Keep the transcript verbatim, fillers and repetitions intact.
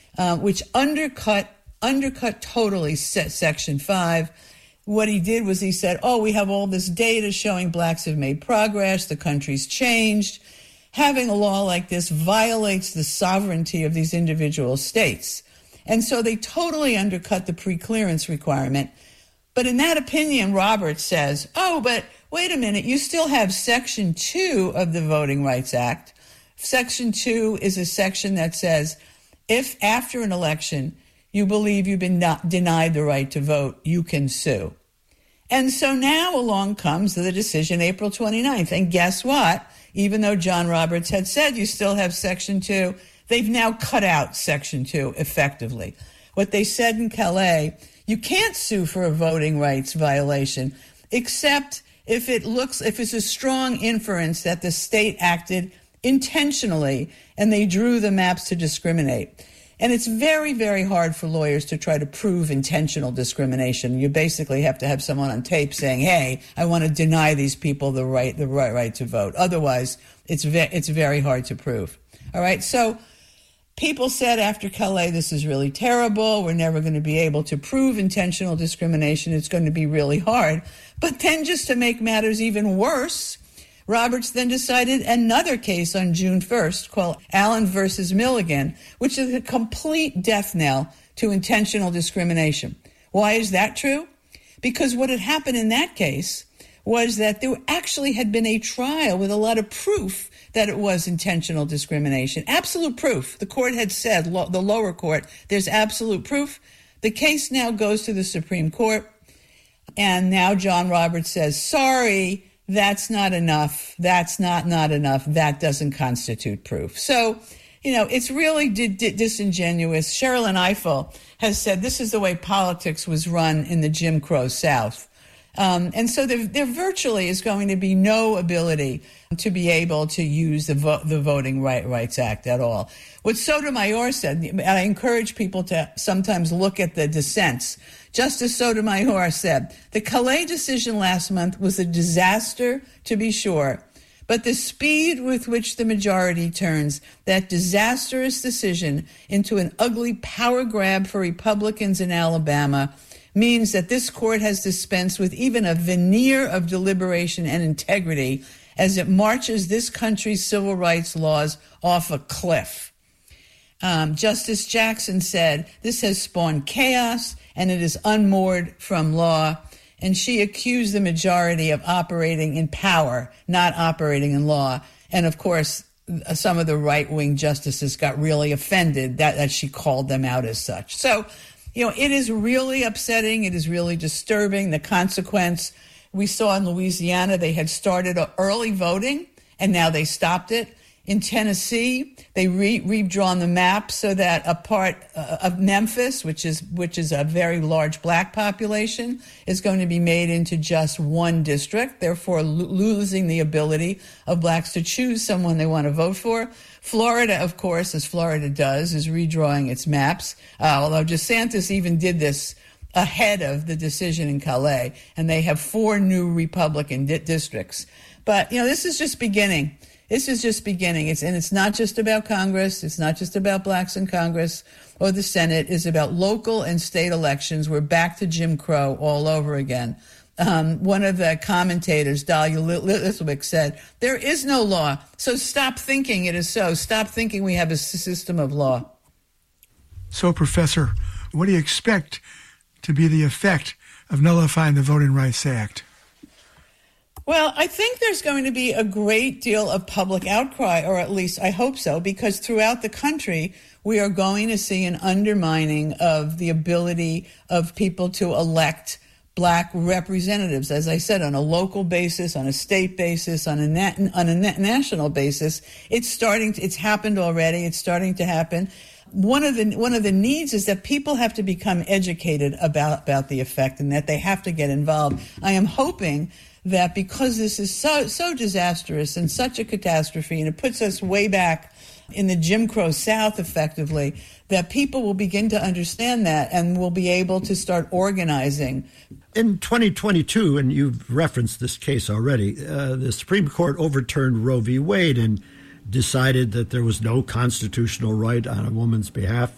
uh, which undercut undercut totally Section five. What he did was he said, oh, we have all this data showing blacks have made progress, the country's changed. Having a law like this violates the sovereignty of these individual states. And so they totally undercut the pre-clearance requirement. But in that opinion, Roberts says, oh, but wait a minute, you still have Section two of the Voting Rights Act. Section two is a section that says if after an election you believe you've been not denied the right to vote, you can sue. And so now along comes the decision April twenty-ninth. And guess what? Even though John Roberts had said you still have Section two, they've now cut out Section two effectively. What they said in Calais, you can't sue for a voting rights violation except if it looks, if it's a strong inference that the state acted intentionally and they drew the maps to discriminate. And it's very, very hard for lawyers to try to prove intentional discrimination. You basically have to have someone on tape saying, hey, I want to deny these people the right the right, right to vote. Otherwise, it's ve- it's very hard to prove. All right, so people said after Calais, this is really terrible. We're never going to be able to prove intentional discrimination. It's going to be really hard. But then just to make matters even worse, Roberts then decided another case on June first called Allen versus Milligan, which is a complete death knell to intentional discrimination. Why is that true? Because what had happened in that case was that there actually had been a trial with a lot of proof that it was intentional discrimination. Absolute proof. The court had said, lo- the lower court, there's absolute proof. The case now goes to the Supreme Court, and now John Roberts says, sorry, that's not enough. That's not not enough. That doesn't constitute proof. So, you know, it's really di- di- disingenuous. Sherrilyn Ifill has said this is the way politics was run in the Jim Crow South. Um, and so there, there virtually is going to be no ability to be able to use the, vo- the Voting Right- Rights Act at all. What Sotomayor said, and I encourage people to sometimes look at the dissents. Justice Sotomayor said, the Calais decision last month was a disaster, to be sure, but the speed with which the majority turns that disastrous decision into an ugly power grab for Republicans in Alabama means that this court has dispensed with even a veneer of deliberation and integrity as it marches this country's civil rights laws off a cliff. Um, Justice Jackson said, this has spawned chaos and it is unmoored from law. And she accused the majority of operating in power, not operating in law. And of course, some of the right-wing justices got really offended that, that she called them out as such. So, you know, it is really upsetting. It is really disturbing. The consequence, we saw in Louisiana, they had started early voting and now they stopped it. In Tennessee, they re- redrawn the map so that a part uh, of Memphis, which is which is a very large black population, is going to be made into just one district, therefore lo- losing the ability of blacks to choose someone they want to vote for. Florida, of course, as Florida does, is redrawing its maps, uh, although DeSantis even did this ahead of the decision in Calais, and they have four new Republican di- districts. But, you know, this is just beginning. This is just beginning. It's, and it's not just about Congress. It's not just about blacks in Congress or the Senate. It's about local and state elections. We're back to Jim Crow all over again. Um, one of the commentators, Dahlia Lithwick, said, there is no law, so stop thinking it is so. Stop thinking we have a system of law. So, Professor, what do you expect to be the effect of nullifying the Voting Rights Act? Well, I think there's going to be a great deal of public outcry, or at least I hope so, because throughout the country, we are going to see an undermining of the ability of people to elect black representatives, as I said, on a local basis, on a state basis, on a na- on a na- national basis. It's starting to, it's happened already. It's starting to happen. One of the one of the needs is that people have to become educated about, about the effect and that they have to get involved. I am hoping that because this is so so disastrous and such a catastrophe, and it puts us way back in the Jim Crow South effectively, that people will begin to understand that and will be able to start organizing. In twenty twenty-two, and you've referenced this case already, uh, the Supreme Court overturned Roe v. Wade and decided that there was no constitutional right on a woman's behalf